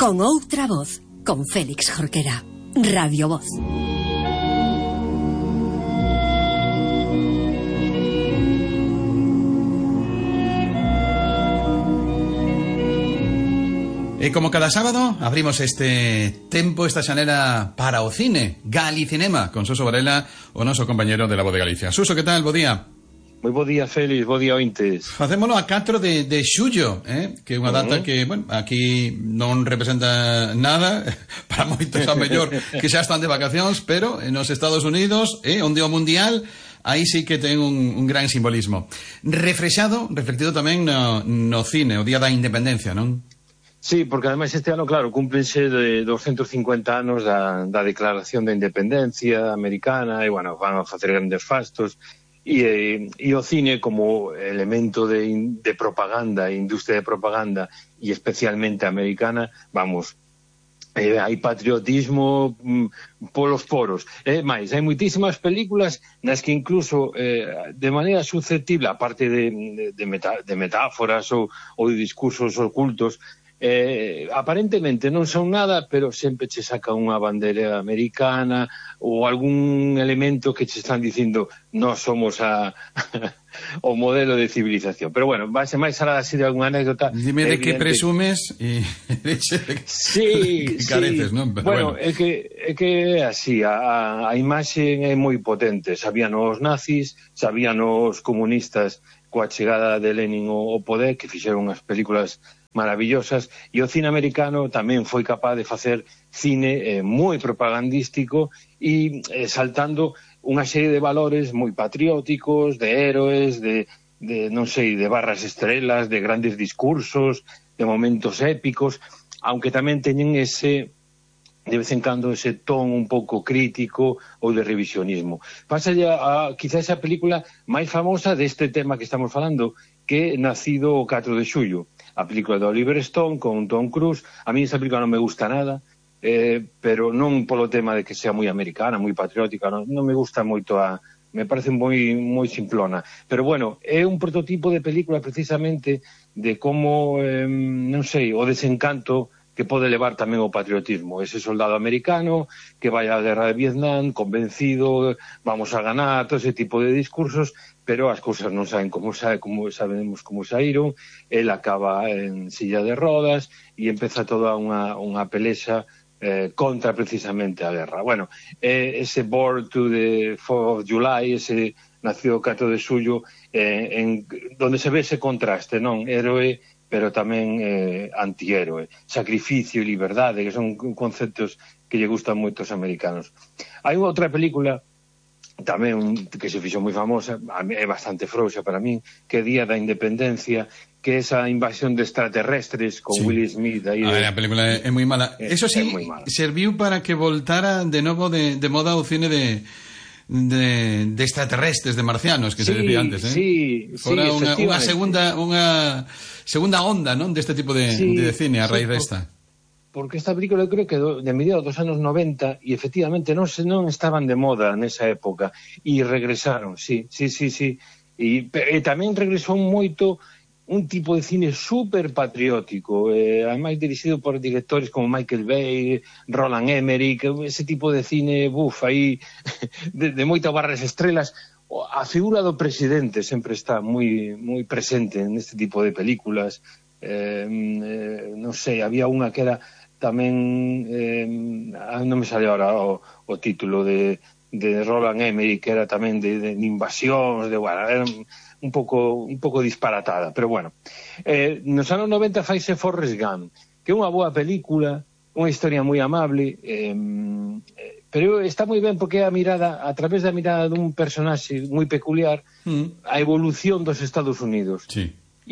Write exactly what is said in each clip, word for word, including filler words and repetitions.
Con outra voz, con Félix Jorquera. Radio Voz. E como cada sábado, abrimos este tempo, esta xanera para o cine, Galicinema, con Suso Varela, o noso compañero de La Voz de Galicia. Suso, que tal? Bo día. Moi bo día, Félix, bo día ointes. Facémolo a catro de, de xullo, eh? Que é unha data uh-huh. que, bueno, aquí non representa nada, para moitos a mellor que xa están de vacacións, pero nos Estados Unidos, eh, onde o mundial, aí sí que ten un, un gran simbolismo. Refrexado, reflectido tamén no, no cine, o Día da Independencia, non? Sí, porque ademais este ano, claro, cúmplense de doscientos cincuenta anos da, da Declaración de Independencia americana, e, bueno, van a facer grandes fastos, e, e, e o cine como elemento de, de propaganda, industria de propaganda, e especialmente americana, vamos, eh, hai patriotismo mm, polos poros. Eh, máis, hai moitísimas películas nas que incluso eh, de maneira susceptible, aparte de, de, de, meta, de metáforas ou, ou de discursos ocultos, Eh, aparentemente non son nada, pero sempre che saca unha bandera americana ou algún elemento que che están dicindo nós somos a o modelo de civilización. Pero bueno, vai ser máis alá así de alguna anécdota. Dime de que presumes e sí, que careces, sí. non? Pero bueno, bueno, é que é que así, a, a imaxe é moi potente. Sabían os nazis, sabían os comunistas coa chegada de Lenin ao poder, que fixeron as películas maravillosas, e o cine americano tamén foi capaz de facer cine eh, moi propagandístico e eh, saltando unha serie de valores moi patrióticos, de héroes, de, de non sei, de barras estrelas, de grandes discursos, de momentos épicos, aunque tamén teñen ese, de vez en cando, ese ton un pouco crítico ou de revisionismo. Pasa ya a quizá esa película máis famosa deste tema que estamos falando, que é Nacido o catro de xullo, a película de Oliver Stone con Tom Cruise. A mí esa película non me gusta nada, eh, pero non polo tema de que sea moi americana, moi patriótica, non, non me gusta moito a... me parece moi moi simplona. Pero bueno, é un prototipo de película precisamente de como, eh, non sei, o desencanto que pode levar tamén o patriotismo. Ese soldado americano que vai á guerra de Vietnam convencido, vamos a ganar, todo ese tipo de discursos, pero as cousas non saben como, sabe, como sabemos como saíron. El acaba en silla de rodas e empeza toda unha, unha pelexa eh, contra precisamente a guerra. Bueno, eh, ese Born to the fourth of July, ese Nacido o catro de xullo, eh, en, donde se ve ese contraste, non? Héroe, pero tamén eh, antihéroe, sacrificio e liberdade, que son conceptos que lle gustan moito aos americanos. Hai outra película tamén que se fixo moi famosa, é bastante frouxa para min, que é Día da Independencia, que é esa invasión de extraterrestres con sí. Will Smith. Aí a ver, a película é moi mala. É, Eso sí, serviu para que voltara de novo de, de moda o cine de... De, de extraterrestres, de marcianos, que sí, se decía antes, eh? Sí, Fora sí, unha, unha segunda unha segunda onda, non, deste tipo de, sí, de cine a raíz sí, desta. Porque esta película eu creo que do, de mediados dos anos noventa e efectivamente non se non estaban de moda nesa época e regresaron, sí, sí, sí, sí. E, e tamén regresou moito un tipo de cine super patriótico, eh, ademais dirixido por directores como Michael Bay, Roland Emmerich, ese tipo de cine, buf, aí de, de moitas barras estrelas. A figura do presidente sempre está moi moi presente neste tipo de películas. Eh, eh, non sei, había unha que era tamén eh, non me sale ahora o, o título de, de Roland Emmerich, que era tamén de, de invasións, de, bueno, era un pouco un pouco disparatada, pero bueno. Eh, nos anos noventa faise Forrest Gump, que é unha boa película, unha historia moi amable, eh, pero está moi ben porque é a mirada, a través da mirada dun personaxe moi peculiar, mm. a evolución dos Estados Unidos. Sí.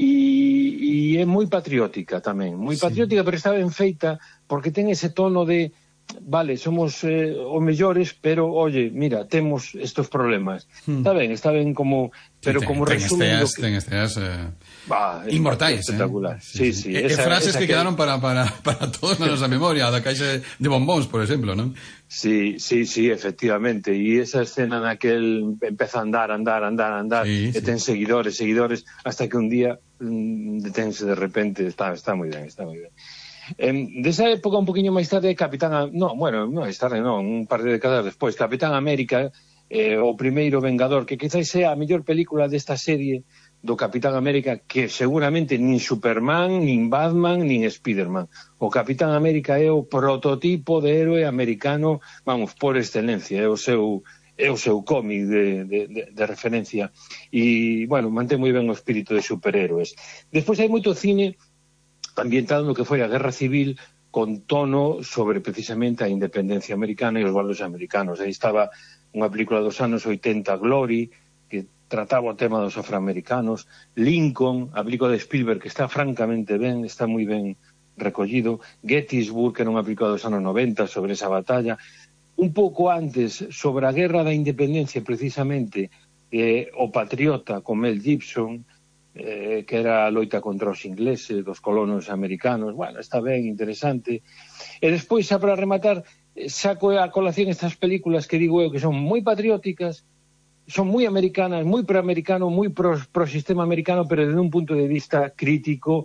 E, e é moi patriótica tamén, moi sí. patriótica, pero está ben feita porque ten ese tono de vale, somos eh, os mellores, pero, oye, mira, temos estos problemas. Hmm. Está ben, está ben como... Pero sí, ten, como resumen... Ten esteas eh, inmortais, espectacular. Eh? Sí, sí, sí. E, esa, frases esa que, que quedaron para, para, para todos na nosa memoria, da caixa de bombóns, por exemplo, non? Sí, sí, sí, efectivamente. E esa escena naquel empeza a andar, andar, andar, andar, sí, e ten sí. seguidores, seguidores, hasta que un día mm, detense de repente. Está, está moi ben, está moi ben. Eh, desa época un poquinho máis tarde Capitán, no, bueno, máis tarde non, un par de décadas despois, Capitán América, eh, o primeiro Vengador, que quizás sea a mellor película desta serie do Capitán América, que seguramente nin Superman, nin Batman, nin Spiderman. O Capitán América é o prototipo de héroe americano, vamos, por excelencia, é o seu é o seu cómic de, de, de, de referencia, e, bueno, mantén moi ben o espírito de superhéroes. Despois hai moito cine ambientado no que foi a Guerra Civil, con tono sobre precisamente a independencia americana e os valores americanos. Aí estaba unha película dos anos oitenta, Glory, que trataba o tema dos afroamericanos, Lincoln, a película de Spielberg, que está francamente ben, está moi ben recollido, Gettysburg, que era unha película dos anos noventa sobre esa batalla. Un pouco antes, sobre a Guerra da Independencia, precisamente, eh, O Patriota, con Mel Gibson, Eh, que era a loita contra os ingleses, dos colonos americanos. Bueno, está ben, interesante. E despois, xa para rematar, saco a colación estas películas que digo eu que son moi patrióticas, son moi americanas, moi pro-americano, moi pro, pro sistema americano, pero desde un punto de vista crítico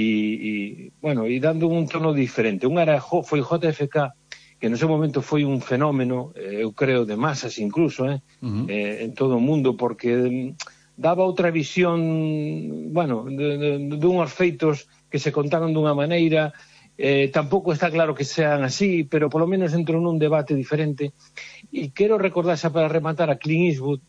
e, e bueno, e dando un tono diferente. Un era, foi J F K, que no seu momento foi un fenómeno, eh, eu creo, de masas incluso, eh, uh-huh. eh, en todo o mundo, porque daba outra visión, bueno, de, de, de unhos feitos que se contaron dunha maneira, eh, tampouco está claro que sean así, pero polo menos entrou nun debate diferente. E quero recordar xa para rematar a Clint Eastwood,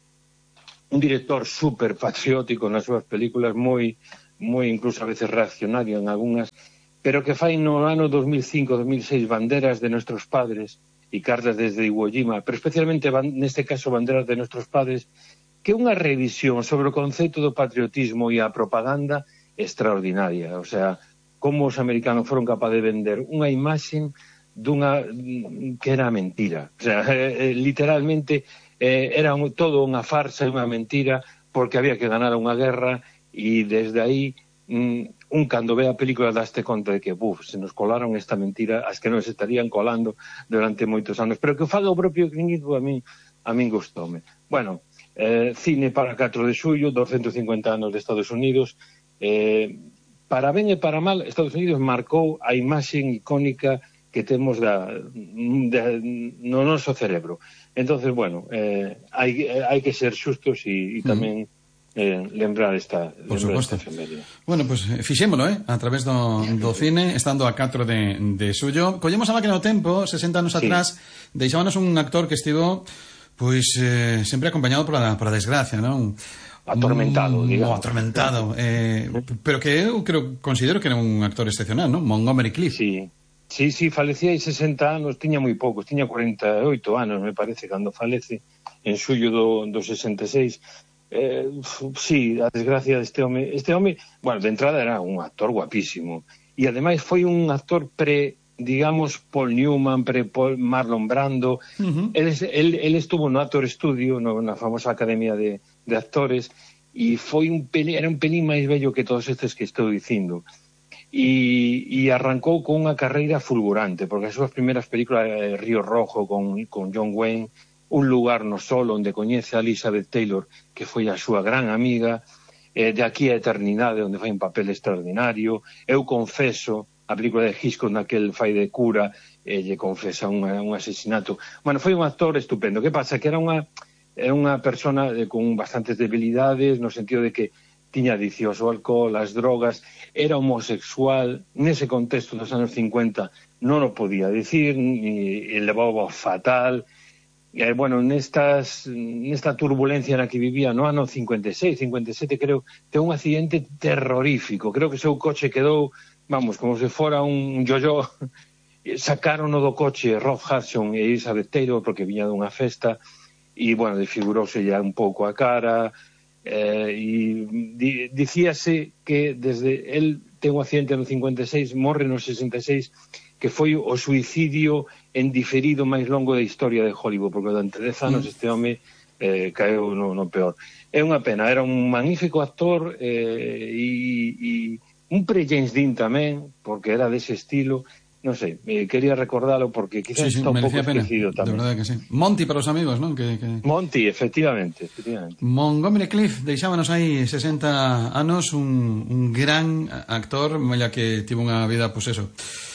un director super patriótico nas súas películas, moi, moi incluso a veces reaccionario en algunhas, pero que fai no ano dos mil cinco dos mil seis Banderas de Nuestros Padres e Cartas desde Iwo Jima, pero especialmente neste caso Banderas de Nuestros Padres, que é unha revisión sobre o concepto do patriotismo e a propaganda extraordinaria. O sea, como os americanos foron capaces de vender unha imaxe dunha que era mentira. O sea, eh, literalmente eh, era un, todo unha farsa e unha mentira, porque había que ganar unha guerra, e desde aí mm, un cando ve a película daste conta de que buf, se nos colaron esta mentira, as que non se estarían colando durante moitos anos. Pero que faga o propio Clint Eastwood a min, a min gustoume. Bueno, Eh, cine para catro de xullo, doscientos cincuenta anos de Estados Unidos. Eh, para ben e para mal, Estados Unidos marcou a imaxe icónica que temos da, da, no noso cerebro. Entonces, bueno, eh, hai, hai que ser xustos e, e tamén eh, lembrar esta, por lembrar suposto. Esta efeméride. Bueno, pues fixémolo, eh, a través do, do cine, estando a catro de, de xullo. Collemos a máquina do tempo, sesenta anos atrás, sí. Deixámonos un actor que estivo pois eh, sempre acompañado por a, por a desgracia, non? Atormentado, digamos. O atormentado, eh, pero que eu creo, considero que era un actor excepcional, non? Montgomery Clift. Sí, sí, sí, falecía hai sesenta anos, tiña moi poucos, tiña cuarenta e oito anos, me parece, cando falece, en xullo do, do sesenta e seis. Eh, sí, a desgracia deste home, este home, bueno, de entrada era un actor guapísimo, e ademais foi un actor pre digamos, Paul Newman, pre-Paul Marlon Brando. Uh-huh. Él, él, él estuvo no Actor Studio, no, na famosa Academia de, de Actores, e foi un pelín, era un pelín máis bello que todos estes que estou dicindo. E, e arrancou con unha carreira fulgurante, porque as súas primeiras películas, eh, Río Rojo, con, con John Wayne, Un lugar no sol, onde coñece a Elizabeth Taylor, que foi a súa gran amiga, eh, De aquí a eternidade, onde fai un papel extraordinario, Eu confeso, a película de Hitchcock naquel fai de cura, e lle confesa un, un asesinato. Bueno, foi un actor estupendo. Que pasa? Que era unha, era unha persona de, con bastantes debilidades, no sentido de que tiña adiccións ao alcohol, as drogas, era homosexual, nese contexto dos anos cincuenta non o podía dicir, e, e levaba fatal. E, bueno, nestas, nesta turbulencia na que vivía no ano cincuenta e seis, cincuenta e sete, creo, ten un accidente terrorífico. Creo que o seu coche quedou, vamos, como se fora un yo-yo. Sacaron do coche Rob Hudson e Elizabeth Taylor porque viña dunha festa e, bueno, desfigurouse ya un pouco a cara, eh, e di, dicíase que desde el ten un accidente no cincuenta e seis, morre no sesenta e seis, que foi o suicidio en diferido máis longo da historia de Hollywood, porque durante dez anos este home eh, caeu no, no peor. É unha pena, era un magnífico actor, eh, e, e un pre-James Dean tamén, porque era dese estilo. Non sei, eh, quería recordalo porque quizás sí, sí, está un pouco esquecido tamén. De verdade que sí. Monty para os amigos, non? Que, que... Monty, efectivamente, efectivamente. Montgomery Clift, deixámonos aí sesenta anos, un, un gran actor, mella que tivo unha vida, pois pues eso,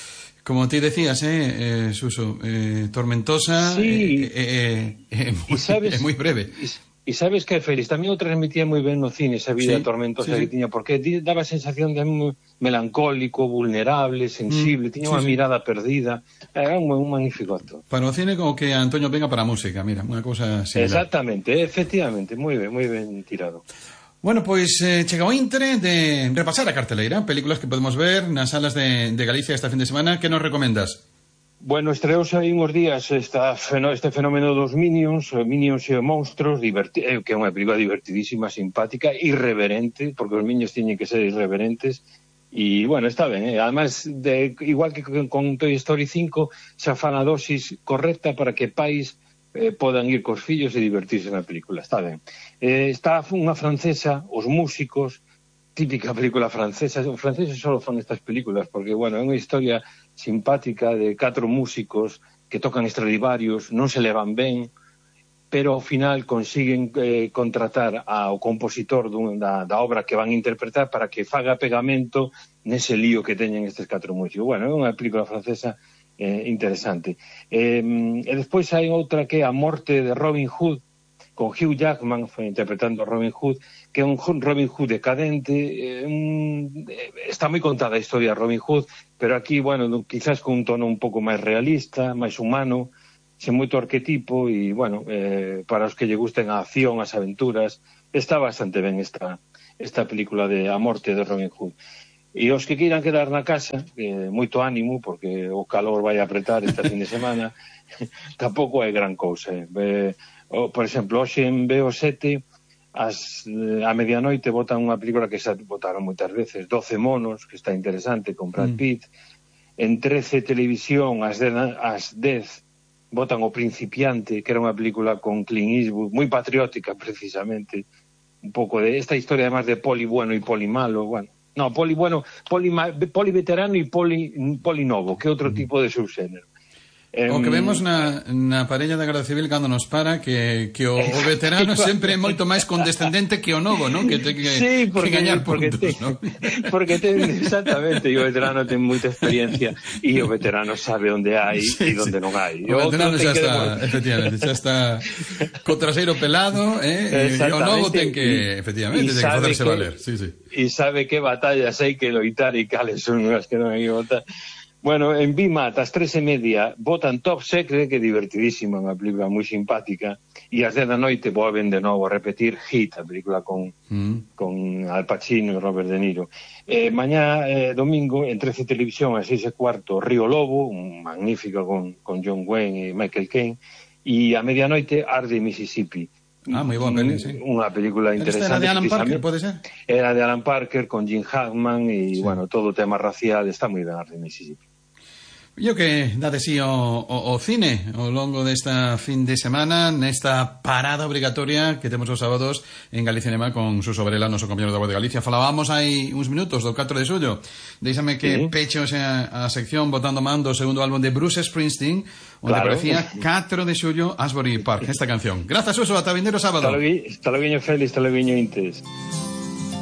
como ti decías, eh, eh Suso, eh, tormentosa, sí. eh, eh, eh, muy, sabes, muy breve. E sabes que, Félix, tamén o transmitía moi ben no cine esa vida sí, tormentosa sí, que sí. tiña, porque daba a sensación de moi melancólico, vulnerable, sensible, mm, tiña sí, unha sí. mirada perdida, era un, un magnífico actor. Para o cine como que Antonio Venga para a música, mira, unha cousa similar. Exactamente, efectivamente, moi ben, moi ben tirado. Bueno, pois pues, eh, chega o intre de repasar a carteleira, películas que podemos ver nas salas de, de Galicia esta fin de semana. Que nos recomendas? Bueno, estreouse aí uns días esta, este fenómeno dos Minions, Minions e monstruos, diverti, que é unha película divertidísima, simpática, irreverente, porque os Minions tiñen que ser irreverentes, e, bueno, está ben, eh? Además, de, igual que con Toy Story cinco, xa fan a dosis correcta para que pais eh, podan ir cos fillos e divertirse na película, está ben. Eh, está unha francesa, Os Músicos, típica película francesa, os franceses só fan estas películas, porque, bueno, é unha historia simpática de catro músicos que tocan Stradivarius, non se levan ben, pero ao final consiguen eh, contratar ao compositor dun, da, da obra que van a interpretar para que faga pegamento nese lío que teñen estes catro músicos. Bueno, é unha película francesa eh, interesante. Eh, e despois hai outra que é A Morte de Robin Hood, con Hugh Jackman foi interpretando a Robin Hood, que é un Robin Hood decadente, eh, un, eh, está moi contada a historia de Robin Hood, pero aquí, bueno, quizás con un tono un pouco máis realista, máis humano, sen moito arquetipo, e, bueno, eh, para os que lle gusten a acción, as aventuras, está bastante ben esta, esta película de A Morte de Robin Hood. E os que queiran quedar na casa, eh, moito ánimo, porque o calor vai apretar esta fin de semana, tampouco hai gran cousa, eh. O, por exemplo, hoxe en B O sete as, a medianoite botan unha película que xa botaron moitas veces, doce monos, que está interesante, con Brad Pitt. Mm. En trece Televisión as dez botan O Principiante, que era unha película con Clint Eastwood, moi patriótica precisamente, un pouco de esta historia además de poli bueno e poli malo, bueno, no, poli bueno, poli, poli veterano e poli, poli novo, que é outro tipo de subxénero. O que vemos na, na parella da Garda Civil cando nos para que, que o, o veterano sempre é moito máis condescendente que o novo, non? Que ten que, sí, porque, que gañar porque puntos, te, non? Porque ten, exactamente, e o veterano ten moita experiencia e o veterano sabe onde hai e sí, onde sí. non hai. O, o veterano xa está, de... efectivamente, xa está co traseiro pelado, eh? E o novo ten que, efectivamente, ten que poderse que, valer. Sí, sí. E sabe que batallas hai que loitar e cales son as que non hai que botar. Bueno, en Bimat, ás tres e media, botan Top Secret, que é divertidísima, unha película moi simpática, e ás dez da noite volven de novo a repetir Hit, a película con, mm. con Al Pacino e Robert De Niro. Eh, mañá, eh, domingo, en trece Televisión, a seis e cuarto, Río Lobo, un magnífico con, con John Wayne e Michael Caine, e a medianoite, Arde Mississippi. Ah, moi boa peli, sí. Unha película interesante. Esta era de Alan Parker, pode ser? Era de Alan Parker, con Jim Hackman, e, sí. bueno, todo o tema racial, está moi ben Arde Mississippi. Yo que dade sí o, o, o cine ao longo desta fin de semana, nesta parada obrigatoria que temos os sábados en Galicinema con Suso Varela, noso compañero da Voz de Galicia. Falábamos hai uns minutos do catro de xullo. Déixame que sí. peche o sea, a sección botando man do segundo álbum de Bruce Springsteen, onde claro. aparecía catro de xullo Asbury Park, esta canción. Grazas, Suso, ata vindeiro sábado. Hasta logo, Félix, hasta logo, Intes.